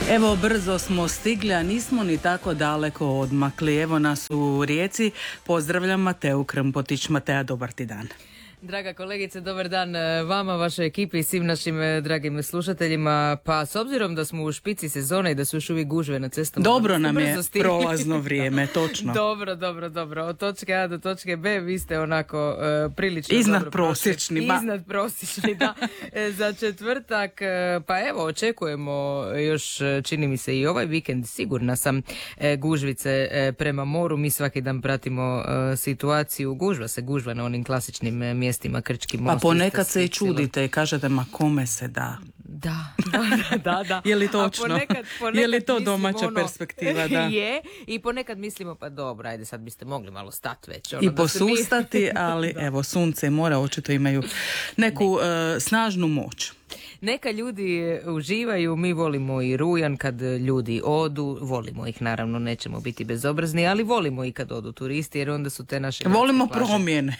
Evo, brzo smo stigli, a nismo ni tako daleko odmakli. Evo nas u Rijeci. Pozdravljam Mateu Krmpotić. Matea, dobar ti dan. Draga kolegice, dobar dan vama, vašoj ekipi i svim našim dragim slušateljima. Pa s obzirom da smo u špici sezone i da su još uvijek gužve na cestama... Dobro nam je prolazno vrijeme, točno. Dobro. Od točke A do točke B vi ste onako prilično... Iznad prosječni. Iznad prosječni, da. Za četvrtak, pa evo, očekujemo još, čini mi se i ovaj vikend, sigurna sam, gužvice prema moru. Mi svaki dan pratimo situaciju. Gužva na onim klasičnim mjestima, Krčki most. Pa ponekad se i čudite i kažete, ma kome se da? Da. Je li točno? Ponekad je li to domaća perspektiva? Da. Je, i ponekad mislimo, pa dobro, ajde sad biste mogli malo stati već. I posustati, ali evo, sunce i more očito imaju neku snažnu moć. Neka ljudi uživaju, mi volimo i rujan kad ljudi odu, volimo ih naravno, nećemo biti bezobrazni, ali volimo i kad odu turisti, jer onda su te naše... Volimo plaže... promjene.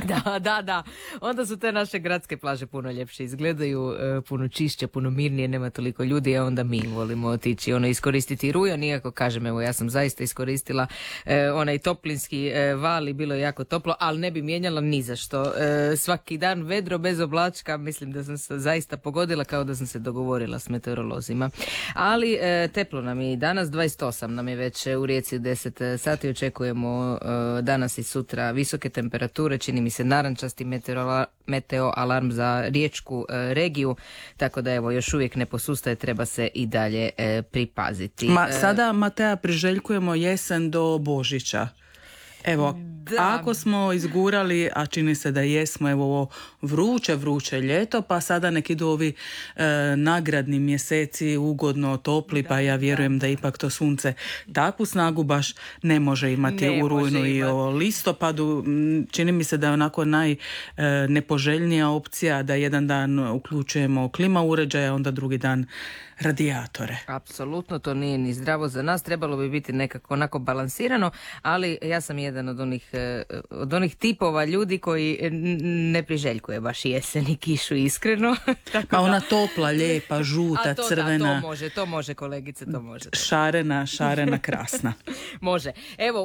Da, onda su te naše gradske plaže puno ljepše izgledaju, puno čišće, puno mirnije, nema toliko ljudi, a onda mi volimo otići, iskoristiti rujan, iako kažem, evo, ja sam zaista iskoristila onaj toplinski val i bilo je jako toplo, ali ne bi mijenjala ni za što. Svaki dan vedro bez oblačka, mislim da sam se zaista pogodila, kao da sam se dogovorila s meteorolozima. Ali teplo nam je i danas, 28 nam je već u Rijeci u 10 sati. Očekujemo danas i sutra visoke temperature, čini mi se narančasti meteo alarm za riječku regiju, tako da evo, još uvijek ne posustaje, treba se i dalje pripaziti. Sada, Matea, priželjkujemo jesen do Božića. Evo, ako smo izgurali, a čini se da jesmo, evo ovo vruće ljeto, pa sada neki idu ovi nagradni mjeseci, ugodno topli, pa ja vjerujem da ipak to sunce takvu snagu baš ne može imati u rujnu i o listopadu. Čini mi se da je onako najnepoželjnija opcija da jedan dan uključujemo klima uređaja, onda drugi dan radijatore. Apsolutno, to nije ni zdravo za nas, trebalo bi biti nekako onako balansirano, ali ja sam jedan od onih tipova ljudi koji ne priželjkuje baš jesen i kišu, iskreno. Pa ona topla, lijepa, žuta, crvena. Da, to može kolegice, to može. Šarena, krasna. Može. Evo,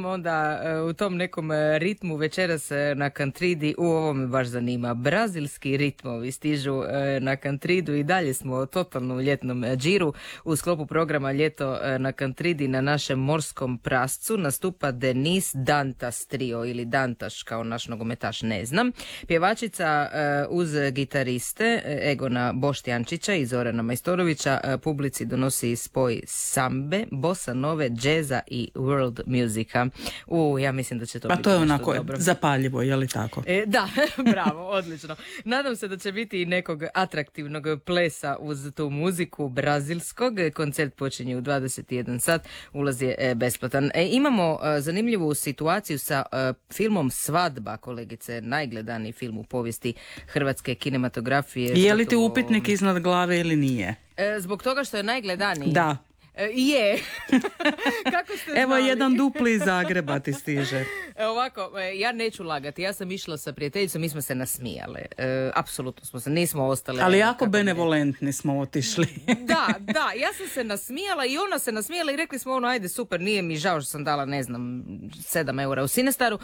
u tom nekom ritmu večeras na Kantridi, ovo me baš zanima, brazilski ritmovi stižu na Kantridu i dalje smo totalno u ljetnom džiru. U sklopu programa Ljeto na Kantridi na našem morskom prascu nastupa Denise Dantas trio ili Dantaš kao naš nogometaš, ne znam. Pjevačica uz gitariste Egona Boštjančića i Zorana Majstorovića publici donosi spoj sambe, bossa nove, džeza i world musika. Ja mislim da će to biti to je nešto onako dobro. Zapaljivo, je li tako? Da, bravo, odlično. Nadam se da će biti i nekog atraktivnog plesa uz tu muziku brazilskog. Koncert počinje u 21 sat, ulaz je besplatan. Imamo zanimljivu situaciju sa filmom Svadba, kolegice, najgledaniji film u povijesti hrvatske kinematografije. Je li ti upitnik iznad glave ili nije? Zbog toga što je najgledaniji? Da. Je. Kako ste znali? Evo, jedan dupli iz Zagreba ti stiže. Ovako, ja neću lagati. Ja sam išla sa prijateljicom, mi smo se nasmijale. Apsolutno smo se, nismo ostale. Ali jako benevolentni smo otišli. Da, ja sam se nasmijala i ona se nasmijala i rekli smo ajde super, nije mi žao što sam dala, ne znam, 7 eura u Cinestaru,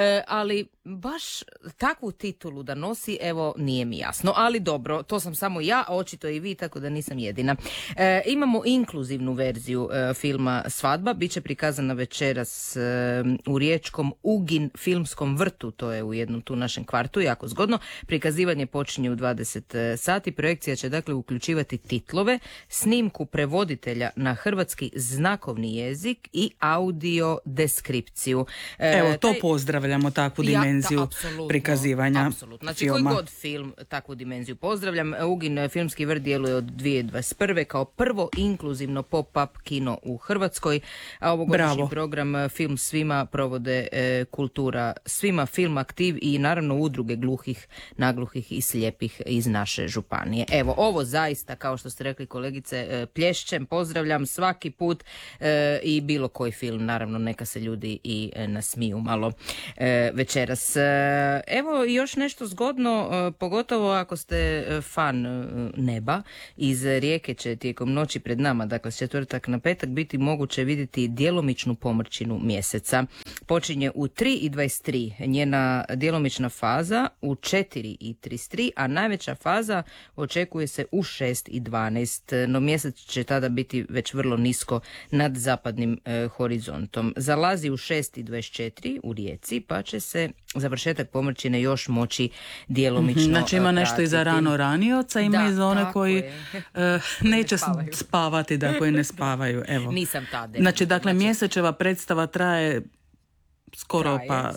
ali baš takvu titulu da nosi, evo, nije mi jasno. Ali dobro, to sam samo ja, a očito i vi, tako da nisam jedina. Imamo inkluzivnu verziju filma Svadba, bit će prikazana večeras u riječkom Ugin filmskom vrtu, to je u jednom tu našem kvartu, jako zgodno. Prikazivanje počinje u 20 sati, projekcija će dakle uključivati titlove, snimku prevoditelja na hrvatski znakovni jezik i audio deskripciju. Evo, to pozdravljamo, takvu dimenziju prikazivanja znači, filma. Koji god film, takvu dimenziju pozdravljam. Ugin filmski vrt djeluje od 2021. kao prvo inkluzivno pop-up kino u Hrvatskoj, a ovogodišnji program Film svima provode Kultura svima, Film aktiv i naravno udruge gluhih, nagluhih i slijepih iz naše županije. Evo, ovo zaista, kao što ste rekli kolegice, plješćem, pozdravljam svaki put i bilo koji film, naravno neka se ljudi i nasmiju malo večeras. nas. Evo još nešto zgodno, pogotovo ako ste fan neba. Iz Rijeke će tijekom noći pred nama, dakle s četvrtak na petak, biti moguće vidjeti djelomičnu pomrčinu mjeseca. Počinje u 3:23, njena djelomična faza u 4:33, a najveća faza očekuje se u 6:12, no mjesec će tada biti već vrlo nisko nad zapadnim horizontom. Zalazi u 6:24 u Rijeci, pa će se završetak pomrčine još moći djelomično Znači ima nešto i za rano ranioca, ima i za one koji neće spavati, da koji ne spavaju. Evo. Nisam tada. Znači, mjesečeva predstava traje skoro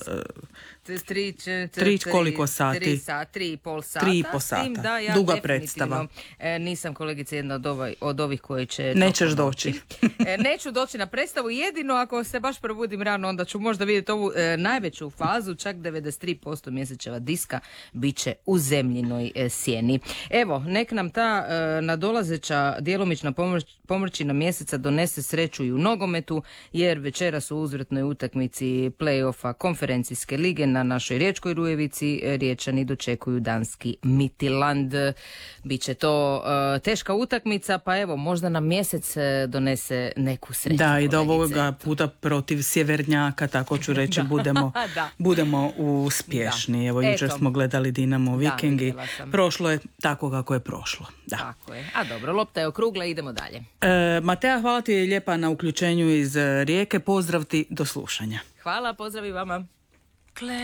tri koliko sati? 3,5 sata. 3,5 sata. Da, ja duga predstava. Nisam, kolegice, jedna od ovih koji će... Nećeš doći. Neću doći na predstavu, jedino ako se baš probudim rano, onda ću možda vidjeti ovu najveću fazu, čak 93% mjesečeva diska bit će u zemljinoj sjeni. Evo, nek nam ta nadolazeća djelomična pomrčina mjeseca donese sreću i u nogometu, jer večeras u uzvratnoj utakmici play-offa konferencijske lige na našoj Riječkoj Rujevici Riječani dočekuju danski Midtjylland. Biće to teška utakmica, pa evo, možda nam mjesec donese neku sreću. Da, i da ovoga puta protiv sjevernjaka, tako ću reći, budemo uspješni. Evo, jučer smo gledali Dinamo Viking i prošlo je tako kako je prošlo. Da. Tako je. A dobro, lopta je okrugla, idemo dalje. Matea, hvala ti lijepa na uključenju iz Rijeke. Pozdrav ti, do slušanja. Hvala, pozdrav i vama.